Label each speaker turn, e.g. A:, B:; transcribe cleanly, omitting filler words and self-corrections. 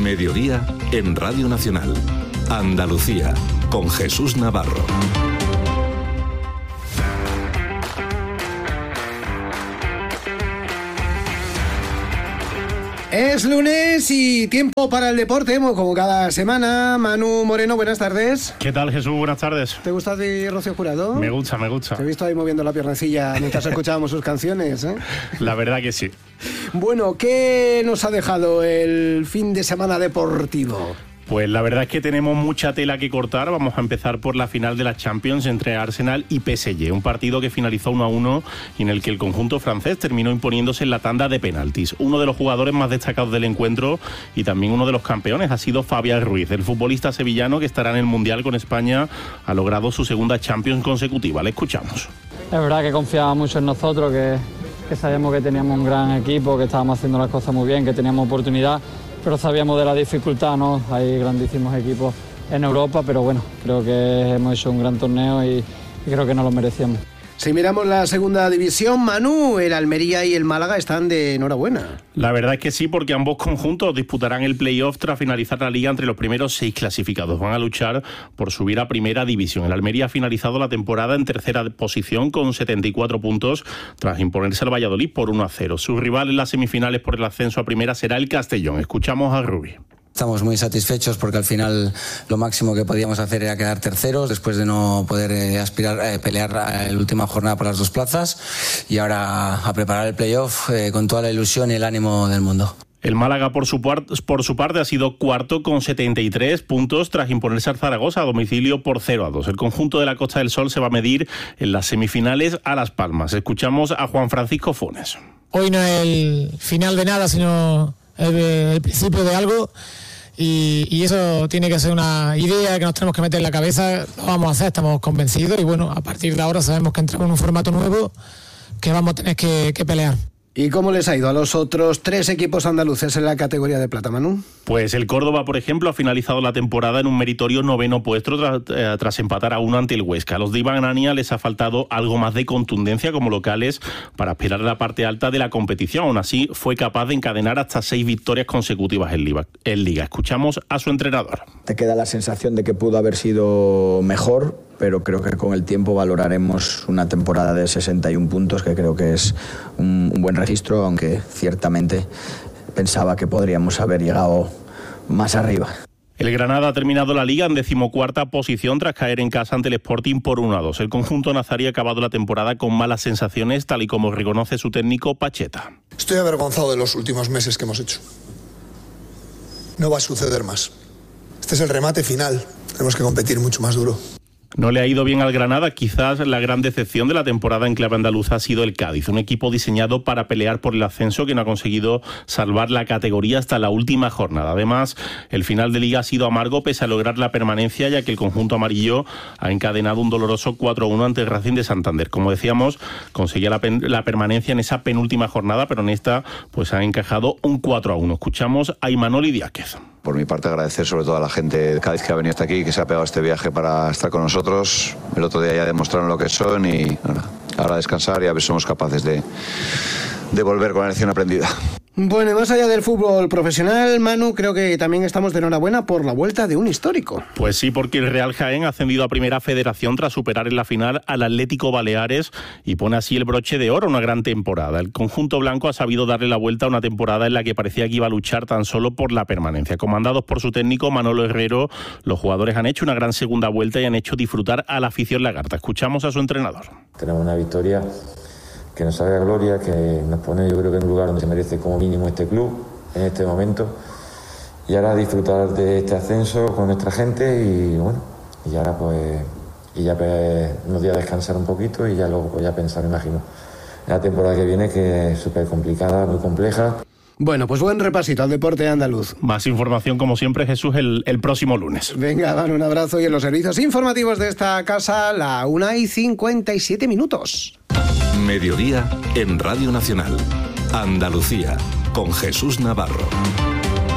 A: Mediodía en Radio Nacional. Andalucía, con Jesús Navarro.
B: Es lunes y tiempo para el deporte, como cada semana. Manu Moreno, buenas tardes.
C: ¿Qué tal, Jesús? Buenas tardes.
B: ¿Te gusta a ti Rocío Jurado?
C: Me gusta.
B: Te he visto ahí moviendo la piernecilla mientras escuchábamos sus canciones, ¿eh?
C: La verdad que sí.
B: Bueno, ¿qué nos ha dejado el fin de semana deportivo?
C: Pues la verdad es que tenemos mucha tela que cortar. Vamos a empezar por la final de la Champions entre Arsenal y PSG, un partido que finalizó 1-1 y en el que el conjunto francés terminó imponiéndose en la tanda de penaltis. Uno de los jugadores más destacados del encuentro y también uno de los campeones ha sido Fabián Ruiz, el futbolista sevillano que estará en el Mundial con España. Ha logrado su segunda Champions consecutiva. Le escuchamos.
D: Es verdad que confiaba mucho en nosotros, que sabíamos que teníamos un gran equipo, que estábamos haciendo las cosas muy bien, que teníamos oportunidad, pero sabíamos de la dificultad, ¿no? Hay grandísimos equipos en Europa, pero bueno, creo que hemos hecho un gran torneo y creo que nos lo merecíamos.
B: Si miramos la segunda división, Manu, el Almería y el Málaga están de enhorabuena.
C: La verdad es que sí, porque ambos conjuntos disputarán el play-off tras finalizar la liga entre los primeros 6 clasificados. Van a luchar por subir a primera división. El Almería ha finalizado la temporada en tercera posición con 74 puntos tras imponerse al Valladolid por 1-0. Su rival en las semifinales por el ascenso a primera será el Castellón. Escuchamos a Rubi.
E: Estamos muy satisfechos porque al final lo máximo que podíamos hacer era quedar terceros después de no poder aspirar a pelear la última jornada por las 2 plazas y ahora a preparar el playoff con toda la ilusión y el ánimo del mundo.
C: El Málaga, por su parte, ha sido cuarto con 73 puntos tras imponerse al Zaragoza a domicilio por 0-2. El conjunto de la Costa del Sol se va a medir en las semifinales a Las Palmas. Escuchamos a Juan Francisco Funes.
F: Hoy no es el final de nada, sino el principio de algo. Y eso tiene que ser una idea que nos tenemos que meter en la cabeza. Lo vamos a hacer, estamos convencidos. Y bueno, a partir de ahora sabemos que entramos en un formato nuevo que vamos a tener que pelear.
B: ¿Y cómo les ha ido a los otros 3 equipos andaluces en la categoría de plata, Manu?
C: Pues el Córdoba, por ejemplo, ha finalizado la temporada en un meritorio 9º puesto tras empatar a 1 ante el Huesca. A los de Iván Ania les ha faltado algo más de contundencia como locales para aspirar a la parte alta de la competición. Aún así, fue capaz de encadenar hasta 6 victorias consecutivas en Liga. Escuchamos a su entrenador.
G: Te queda la sensación de que pudo haber sido mejor, pero creo que con el tiempo valoraremos una temporada de 61 puntos, que creo que es un buen registro, aunque ciertamente pensaba que podríamos haber llegado más arriba.
C: El Granada ha terminado la Liga en 14ª posición tras caer en casa ante el Sporting por 1-2. El conjunto nazarí ha acabado la temporada con malas sensaciones, tal y como reconoce su técnico Pacheta.
H: Estoy avergonzado de los últimos meses que hemos hecho. No va a suceder más. Este es el remate final. Tenemos que competir mucho más duro.
C: No le ha ido bien al Granada. Quizás la gran decepción de la temporada en clave andaluza ha sido el Cádiz, un equipo diseñado para pelear por el ascenso que no ha conseguido salvar la categoría hasta la última jornada. Además, el final de Liga ha sido amargo pese a lograr la permanencia, ya que el conjunto amarillo ha encadenado un doloroso 4-1 ante el Racing de Santander. Como decíamos, conseguía la permanencia en esa penúltima jornada, pero en esta pues ha encajado un 4-1. Escuchamos a Imanol Idiáquez.
I: Por mi parte, agradecer sobre todo a la gente de Cádiz que ha venido hasta aquí, que se ha pegado este viaje para estar con nosotros. El otro día ya demostraron lo que son y ahora descansar y a ver si somos capaces de volver con la lección aprendida.
B: Bueno, y más allá del fútbol profesional, Manu, creo que también estamos de enhorabuena por la vuelta de un histórico.
C: Pues sí, porque el Real Jaén ha ascendido a Primera Federación tras superar en la final al Atlético Baleares y pone así el broche de oro a una gran temporada. El conjunto blanco ha sabido darle la vuelta a una temporada en la que parecía que iba a luchar tan solo por la permanencia. Comandados por su técnico Manolo Herrero, los jugadores han hecho una gran segunda vuelta y han hecho disfrutar a la afición lagarta. Escuchamos a su entrenador.
J: Tenemos una victoria que nos haga gloria, que nos pone, yo creo que en un lugar donde se merece como mínimo este club en este momento, y ahora disfrutar de este ascenso con nuestra gente y bueno, y ahora pues unos días descansar un poquito y ya luego pues ya pensar, imagino, en la temporada que viene, que es súper complicada, muy compleja.
B: Bueno, pues buen repasito al deporte andaluz.
C: Más información, como siempre, Jesús, el próximo lunes.
B: Venga, Dan, un abrazo. Y en los servicios informativos de esta casa, la 1:57.
A: Mediodía en Radio Nacional. Andalucía, con Jesús Navarro.